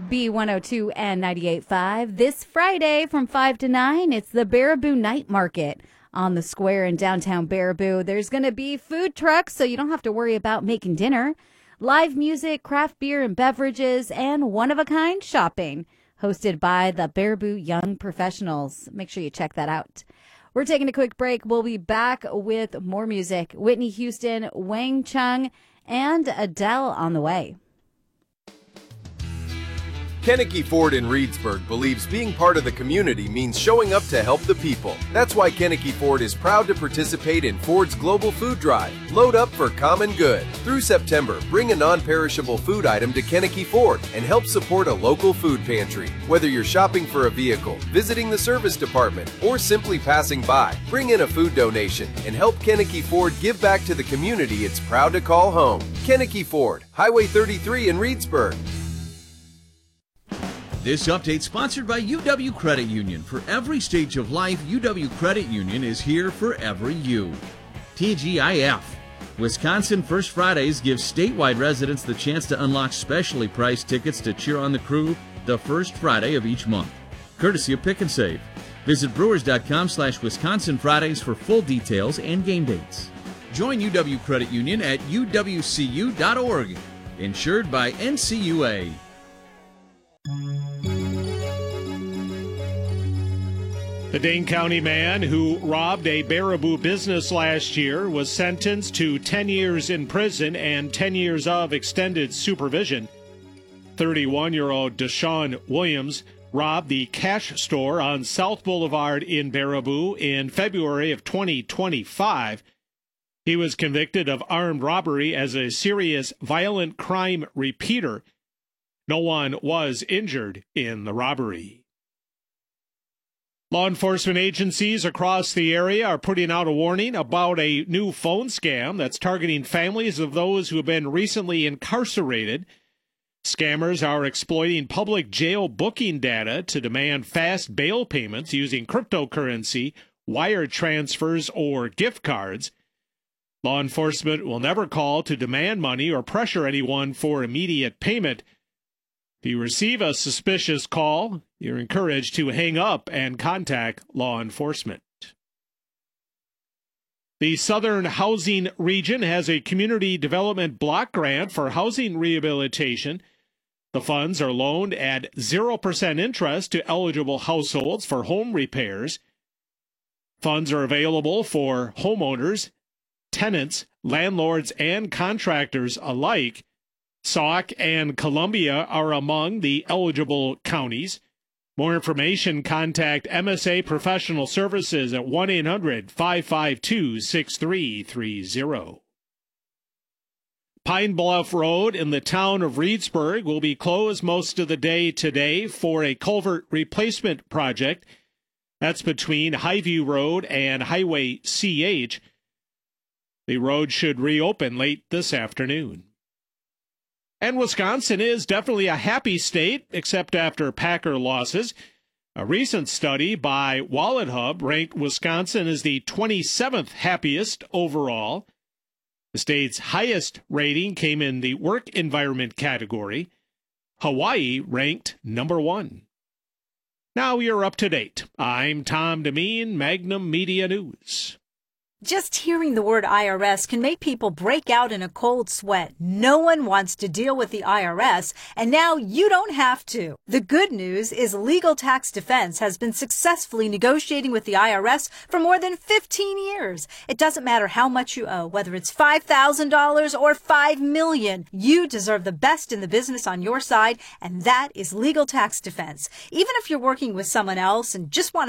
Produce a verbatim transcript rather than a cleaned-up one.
B one oh two and ninety-eight point five. This Friday from five to nine, it's the Baraboo Night Market on the square in downtown Baraboo. There's going to be food trucks, so you don't have to worry about making dinner. Live music, craft beer and beverages, and one-of-a-kind shopping, hosted by the Baraboo Young Professionals. Make sure you check that out. We're taking a quick break. We'll be back with more music. Whitney Houston, Wang Chung, and Adele on the way. Kennecke Ford in Reedsburg believes being part of the community means showing up to help the people. That's why Kennecke Ford is proud to participate in Ford's Global Food Drive. Load up for common good. Through September, bring a non-perishable food item to Kennecke Ford and help support a local food pantry. Whether you're shopping for a vehicle, visiting the service department, or simply passing by, bring in a food donation and help Kennecke Ford give back to the community it's proud to call home. Kennecke Ford, Highway thirty-three in Reedsburg. This update sponsored by U W Credit Union. For every stage of life, U W Credit Union is here for every you. T G I F. Wisconsin First Fridays gives statewide residents the chance to unlock specially priced tickets to cheer on the crew the first Friday of each month. Courtesy of Pick and Save. Visit brewers.com slash Wisconsin Fridays for full details and game dates. Join U W Credit Union at U W C U dot org. Insured by N C U A. The Dane County man who robbed a Baraboo business last year was sentenced to ten years in prison and ten years of extended supervision. thirty-one-year-old Deshaun Williams robbed the cash store on South Boulevard in Baraboo in February of twenty twenty-five. He was convicted of armed robbery as a serious violent crime repeater. No one was injured in the robbery. Law enforcement agencies across the area are putting out a warning about a new phone scam that's targeting families of those who have been recently incarcerated. Scammers are exploiting public jail booking data to demand fast bail payments using cryptocurrency, wire transfers, or gift cards. Law enforcement will never call to demand money or pressure anyone for immediate payment. If you receive a suspicious call, you're encouraged to hang up and contact law enforcement. The Southern Housing Region has a community development block grant for housing rehabilitation. The funds are loaned at zero percent interest to eligible households for home repairs. Funds are available for homeowners, tenants, landlords, and contractors alike. Sauk and Columbia are among the eligible counties. More information, contact M S A Professional Services at one eight hundred five five two six three three zero. Pine Bluff Road in the town of Reedsburg will be closed most of the day today for a culvert replacement project. That's between Highview Road and Highway C H. The road should reopen late this afternoon. And Wisconsin is definitely a happy state, except after Packer losses. A recent study by WalletHub ranked Wisconsin as the twenty-seventh happiest overall. The state's highest rating came in the work environment category. Hawaii ranked number one. Now you're up to date. I'm Tom Demeen, Magnum Media News. Just hearing the word I R S can make people break out in a cold sweat. No one wants to deal with the I R S, and now you don't have to. The good news is Legal Tax Defense has been successfully negotiating with the I R S for more than fifteen years. It doesn't matter how much you owe, whether it's five thousand dollars or five million dollars. You deserve the best in the business on your side, and that is Legal Tax Defense. Even if you're working with someone else and just want